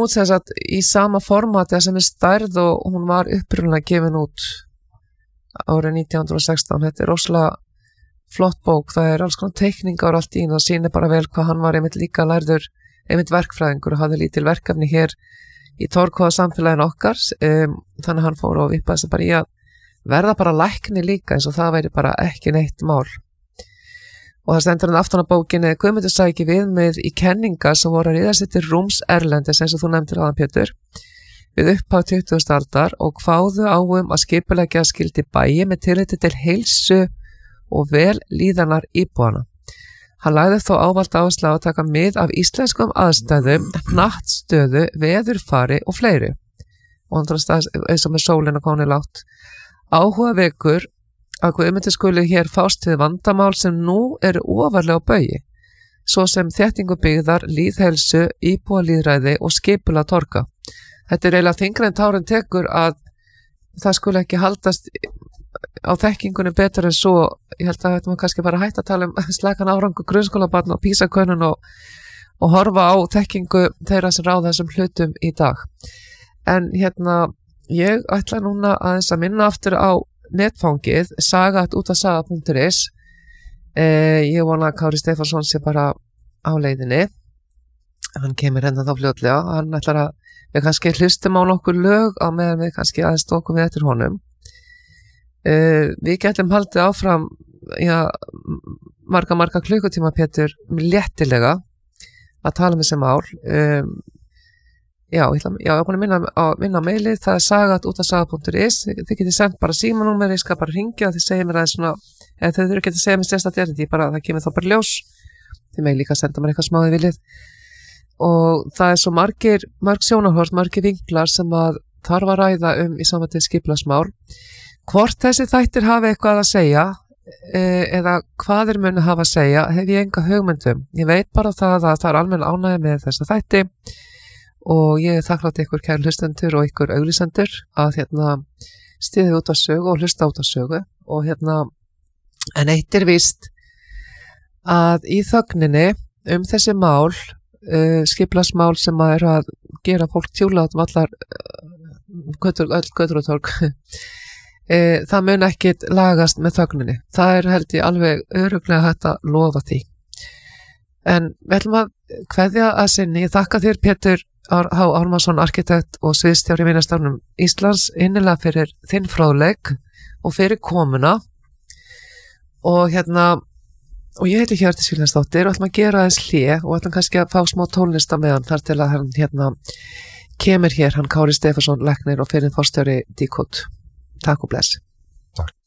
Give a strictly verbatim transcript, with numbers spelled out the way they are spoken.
út sem sagt í sama formati sem er stærð og hún var upprunalega gefin út árið nítján hundruð og sextán. Þetta er rosalega flott bók, það er alls konar teikningar og allt í það sýnir bara vel hvað hann var einmitt líka lærður, einmitt verkfræðingur og hafði lítil verkefni hér í torkóða samfélaginu okkar, um, þannig að hann fór og vippaði sig bara í að verða bara lækni líka eins og það væri bara ekki neitt mál. Og það stendur hann aftan á bókinni Guðmundur sæki viðmið í kenningar sem voru að ríða sér til rúms erlendis eins og þú nefndir áðan Pétur við upphaf tuttugustu aldar og kváðu á um að skipuleggja skyldi bæi með tilliti til heilsu og vel líðanar íbúana. Hann lagði þó ávallt áherslu á að taka mið af íslenskum aðstæðum, hnattstöðu, veðurfari og fleiri. Og hann tróðst eins og með sólina koni látt. Áhuga vekur að Guðmundur skuli hér fást við vandamál sem nú eru ofarlega á baugi, svo sem þéttingu byggðar, lýðheilsu, íbúalýðræði og skipula torka. Þetta er eiginlega þyngra en tárin tekur að það skuli ekki haldast á þekkingunni betur en svo. Ég held að þetta maður kannski bara hægt að tala um slakan árangur grunnskólabarna og písakönnun og, og horfa á þekkingu þeirra sem ráða þessum hlutum í dag. En hérna, ég ætla núna aðeins að minna aftur á netfangið sagat út af saga punktur is. eh, ég vona að Kári Stefánsson sé bara á leiðinni, hann kemur hendan þá fljótlega, hann ætlar að við kannski hlustum á nokkur lög á meðan við kannski aðeins tókum við eftir honum. eh, við getum haldið áfram já, marga marga klukkutíma Pétur léttilega að tala um þessi mál. um, Já, ég ætla, já, ég er búin að minna á, minna á mailið, það er sagat út af saga punktur is, þið getið sendt bara símanúmer, ég skal bara ringja og þið segja mér aðeins svona, eða þau þurfum ekki að segja mér stærsta erindi, bara það kemur þá bara ljós, þið megið líka senda mér eitthvað smáði viljið. Og það er svo margir, marg sjónarhort, margir vinklar sem að þarf að ræða um í samvættið skipulagsmál. Hvort þessi þættir hafi eitthvað að segja, eða hvað þeir muni hafa að segja, hef ég enga hugmyndum. Ég veit bara það að það er almenn ánægja með þessa þætti og ég er þakklátt ykkur kæru hlustendur og ykkur auglýsendur að hérna stiðið út á sögu og hlusta út á sögu og hérna, en eitt er víst að í þögninni um þessi mál, uh, skipulagsmál sem að eru að gera fólk tjúla um allar uh, götur, öll götur og torg, uh, það mun ekkit lagast með þögninni. Það er held ég alveg örugglega hægt að lofa því. En við ætlum að kveðja að sinni, ég þakka þér Pétur H. Ármannsson, arkitekt og sviðsstjóri Minjastofnunar Íslands innilega fyrir þinn fróðleik og fyrir komuna og hérna og ég heiti Hjördís Vilhjálmsdóttir og ætlum að gera þess hlé og ætlum kannski að fá smá tónlist á meðan þar til að hann hérna kemur hér, hann Kári Stefánsson læknir og fyrir forstjóri Decode. Takk og bless.